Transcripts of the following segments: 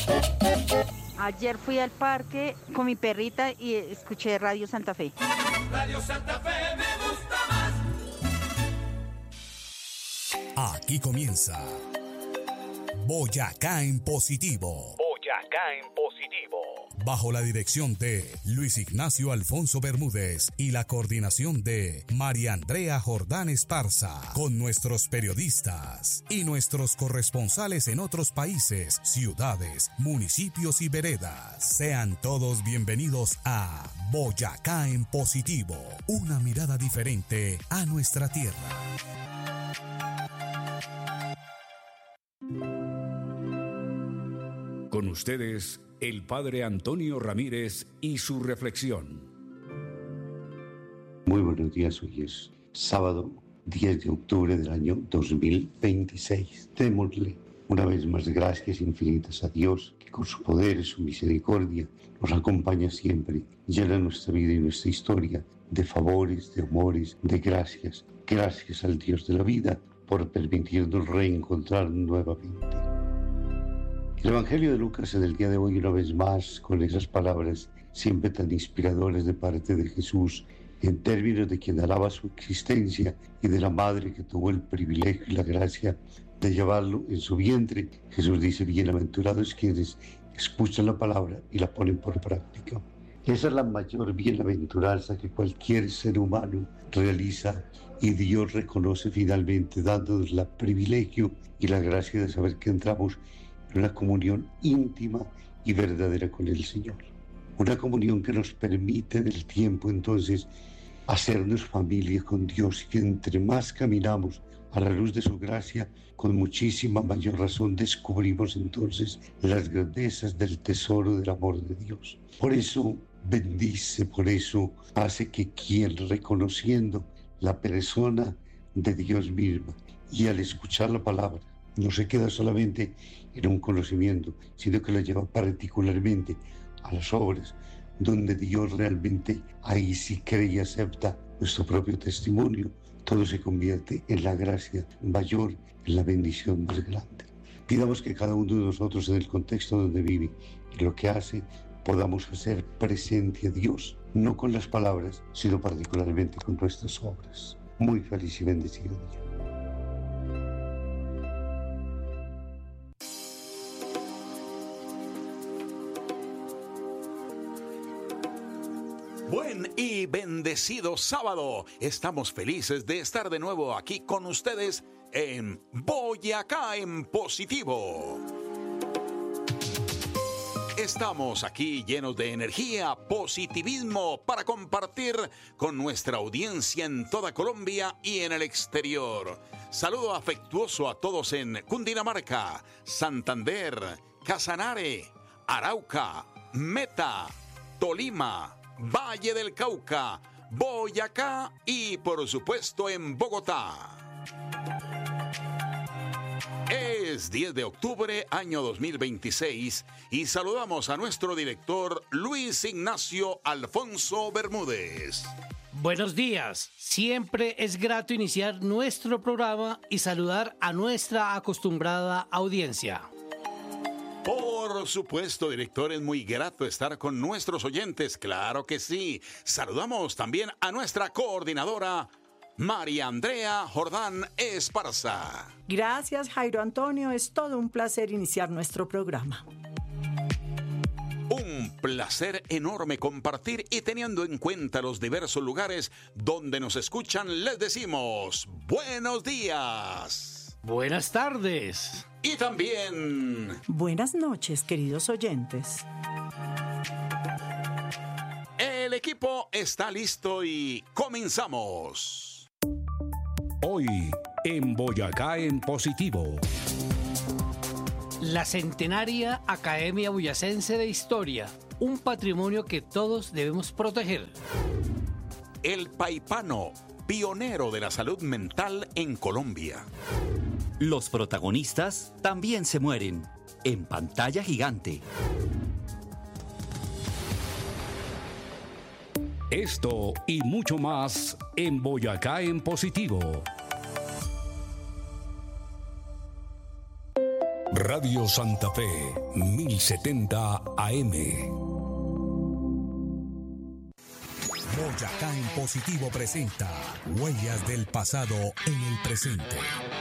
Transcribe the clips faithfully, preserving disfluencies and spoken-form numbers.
Ayer fui al parque con mi perrita y escuché Radio Santa Fe. Radio Santa Fe me gusta más. Aquí comienza Boyacá en Positivo. Boyacá en Positivo. Bajo la dirección de Luis Ignacio Alfonso Bermúdez y la coordinación de María Andrea Jordán Esparza, con nuestros periodistas y nuestros corresponsales en otros países, ciudades, municipios y veredas. Sean todos bienvenidos a Boyacá en Positivo, una mirada diferente a nuestra tierra. Con ustedes, el Padre Antonio Ramírez y su reflexión. Muy buenos días, hoy es sábado diez de octubre del año dos mil veintiséis. Démosle una vez más gracias infinitas a Dios, que con su poder y su misericordia nos acompaña siempre, llena nuestra vida y nuestra historia de favores, de amores, de gracias. Gracias al Dios de la vida por permitirnos reencontrarnos nuevamente. El Evangelio de Lucas en el día de hoy, una vez más, con esas palabras siempre tan inspiradoras de parte de Jesús, en términos de quien alaba su existencia y de la madre que tuvo el privilegio y la gracia de llevarlo en su vientre. Jesús dice: bienaventurados quienes escuchan la palabra y la ponen por práctica. Esa es la mayor bienaventuranza que cualquier ser humano realiza, y Dios reconoce finalmente, dándonos el privilegio y la gracia de saber que entramos una comunión íntima y verdadera con el Señor. Una comunión que nos permite en el tiempo entonces hacernos familia con Dios, y que entre más caminamos a la luz de su gracia, con muchísima mayor razón descubrimos entonces las grandezas del tesoro del amor de Dios. Por eso bendice, por eso hace que quien, reconociendo la persona de Dios misma y al escuchar la palabra, no se queda solamente en un conocimiento, sino que la lleva particularmente a las obras, donde Dios realmente ahí sí cree y acepta nuestro propio testimonio. Todo se convierte en la gracia mayor, en la bendición más grande. Pidamos que cada uno de nosotros, en el contexto donde vive y lo que hace, podamos hacer presente a Dios, no con las palabras, sino particularmente con nuestras obras. Muy feliz y bendecido día. Buen y bendecido sábado. Estamos felices de estar de nuevo aquí con ustedes en Boyacá en Positivo. Estamos aquí llenos de energía, positivismo para compartir con nuestra audiencia en toda Colombia y en el exterior. Saludo afectuoso a todos en Cundinamarca, Santander, Casanare, Arauca, Meta, Tolima, Valle del Cauca, Boyacá y por supuesto en Bogotá. Es diez de octubre, año dos mil veintiséis, y saludamos a nuestro director Luis Ignacio Alfonso Bermúdez. Buenos días. Siempre es grato iniciar nuestro programa y saludar a nuestra acostumbrada audiencia. Por supuesto, director, es muy grato estar con nuestros oyentes, claro que sí. Saludamos también a nuestra coordinadora, María Andrea Jordán Esparza. Gracias, Jairo Antonio. Es todo un placer iniciar nuestro programa. Un placer enorme compartir, y teniendo en cuenta los diversos lugares donde nos escuchan, les decimos buenos días. Buenas tardes. Y también buenas noches, queridos oyentes. El equipo está listo y comenzamos. Hoy en Boyacá en Positivo. La centenaria Academia Boyacense de Historia, un patrimonio que todos debemos proteger. El Paipano, pionero de la salud mental en Colombia. Los protagonistas también se mueren en pantalla gigante. Esto y mucho más en Boyacá en Positivo. Radio Santa Fe, mil setenta A M. Boyacá en Positivo presenta Huellas del pasado en el presente.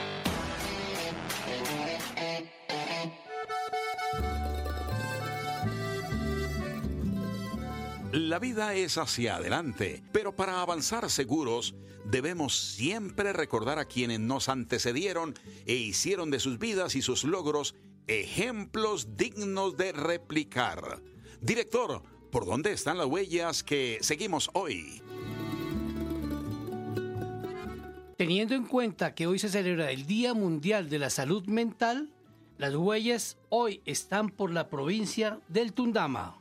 La vida es hacia adelante, pero para avanzar seguros debemos siempre recordar a quienes nos antecedieron e hicieron de sus vidas y sus logros ejemplos dignos de replicar. Director, ¿por dónde están las huellas que seguimos hoy? Teniendo en cuenta que hoy se celebra el Día Mundial de la Salud Mental, las huellas hoy están por la provincia del Tundama.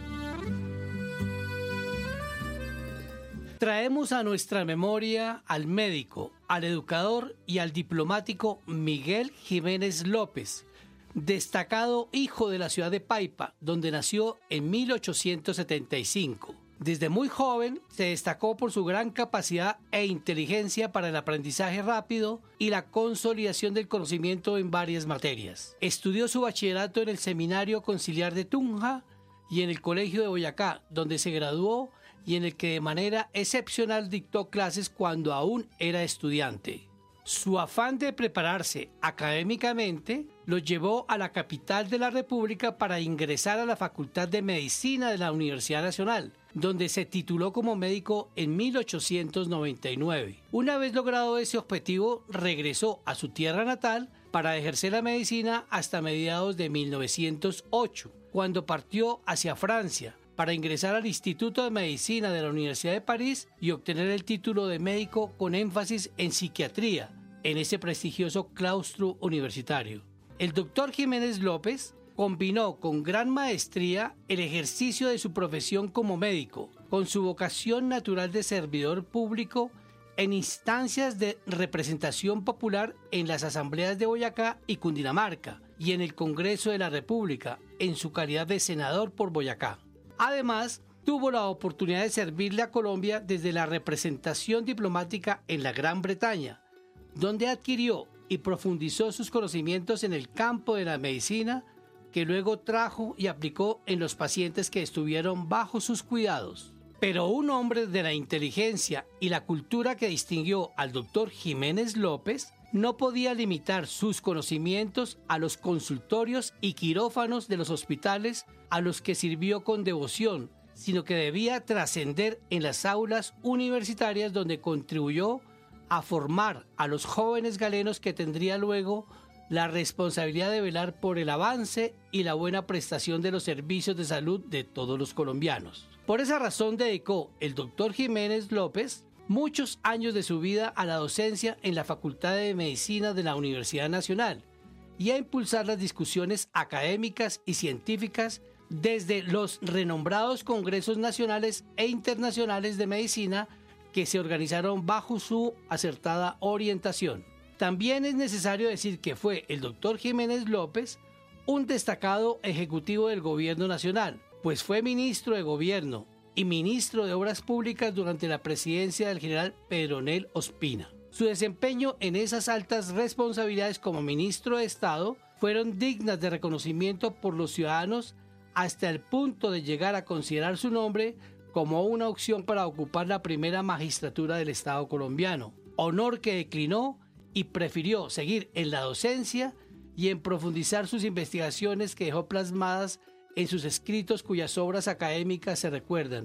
Traemos a nuestra memoria al médico, al educador y al diplomático Miguel Jiménez López, destacado hijo de la ciudad de Paipa, donde nació en mil ochocientos setenta y cinco. Desde muy joven se destacó por su gran capacidad e inteligencia para el aprendizaje rápido y la consolidación del conocimiento en varias materias. Estudió su bachillerato en el Seminario Conciliar de Tunja y en el Colegio de Boyacá, donde se graduó y en el que de manera excepcional dictó clases cuando aún era estudiante. Su afán de prepararse académicamente lo llevó a la capital de la República para ingresar a la Facultad de Medicina de la Universidad Nacional, donde se tituló como médico en mil ochocientos noventa y nueve. Una vez logrado ese objetivo, regresó a su tierra natal para ejercer la medicina hasta mediados de mil novecientos ocho, cuando partió hacia Francia para ingresar al Instituto de Medicina de la Universidad de París y obtener el título de médico con énfasis en psiquiatría en ese prestigioso claustro universitario. El doctor Jiménez López combinó con gran maestría el ejercicio de su profesión como médico con su vocación natural de servidor público en instancias de representación popular en las asambleas de Boyacá y Cundinamarca y en el Congreso de la República en su calidad de senador por Boyacá. Además, tuvo la oportunidad de servirle a Colombia desde la representación diplomática en la Gran Bretaña, donde adquirió y profundizó sus conocimientos en el campo de la medicina, que luego trajo y aplicó en los pacientes que estuvieron bajo sus cuidados. Pero un hombre de la inteligencia y la cultura que distinguió al doctor Jiménez López no podía limitar sus conocimientos a los consultorios y quirófanos de los hospitales a los que sirvió con devoción, sino que debía trascender en las aulas universitarias donde contribuyó a formar a los jóvenes galenos que tendría luego la responsabilidad de velar por el avance y la buena prestación de los servicios de salud de todos los colombianos. Por esa razón dedicó el doctor Jiménez López muchos años de su vida a la docencia en la Facultad de Medicina de la Universidad Nacional y a impulsar las discusiones académicas y científicas desde los renombrados congresos nacionales e internacionales de medicina que se organizaron bajo su acertada orientación. También es necesario decir que fue el doctor Jiménez López un destacado ejecutivo del gobierno nacional, pues fue ministro de gobierno y ministro de Obras Públicas durante la presidencia del general Pedronel Ospina. Su desempeño en esas altas responsabilidades como ministro de Estado fueron dignas de reconocimiento por los ciudadanos hasta el punto de llegar a considerar su nombre como una opción para ocupar la primera magistratura del Estado colombiano, honor que declinó y prefirió seguir en la docencia y en profundizar sus investigaciones que dejó plasmadas en sus escritos cuyas obras académicas se recuerdan: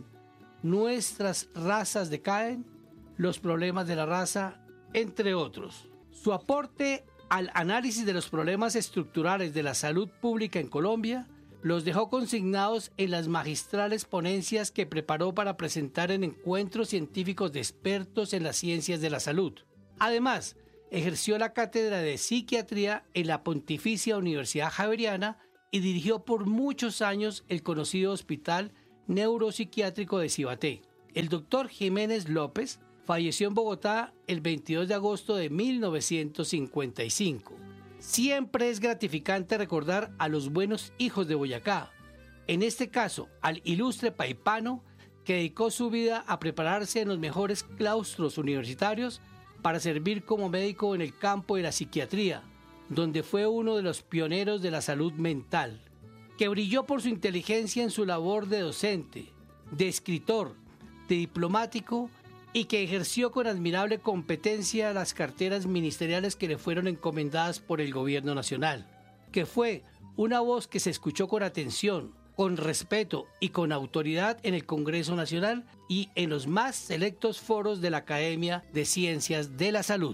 Nuestras razas decaen, Los problemas de la raza, entre otros. Su aporte al análisis de los problemas estructurales de la salud pública en Colombia los dejó consignados en las magistrales ponencias que preparó para presentar en encuentros científicos de expertos en las ciencias de la salud. Además, ejerció la cátedra de psiquiatría en la Pontificia Universidad Javeriana y dirigió por muchos años el conocido Hospital Neuropsiquiátrico de Cibaté. El doctor Jiménez López falleció en Bogotá el veintidós de agosto de mil novecientos cincuenta y cinco. Siempre es gratificante recordar a los buenos hijos de Boyacá, en este caso al ilustre paipano que dedicó su vida a prepararse en los mejores claustros universitarios para servir como médico en el campo de la psiquiatría, donde fue uno de los pioneros de la salud mental, que brilló por su inteligencia en su labor de docente, de escritor, de diplomático y que ejerció con admirable competencia las carteras ministeriales que le fueron encomendadas por el gobierno nacional, que fue una voz que se escuchó con atención, con respeto y con autoridad en el Congreso Nacional y en los más selectos foros de la Academia de Ciencias de la Salud.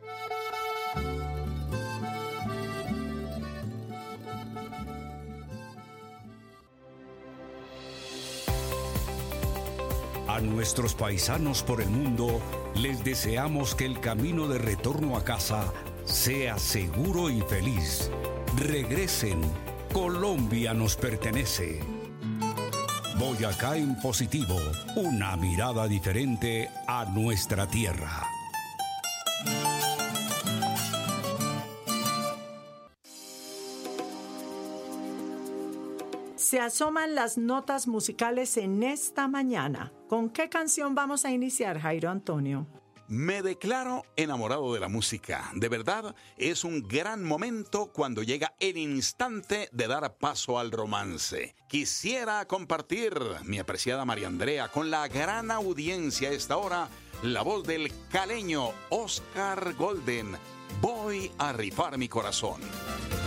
A nuestros paisanos por el mundo les deseamos que el camino de retorno a casa sea seguro y feliz. Regresen, Colombia nos pertenece. Boyacá en positivo, una mirada diferente a nuestra tierra. Se asoman las notas musicales en esta mañana. ¿Con qué canción vamos a iniciar, Jairo Antonio? Me declaro enamorado de la música. De verdad, es un gran momento cuando llega el instante de dar paso al romance. Quisiera compartir, mi apreciada María Andrea, con la gran audiencia a esta hora, la voz del caleño Oscar Golden. Voy a rifar mi corazón.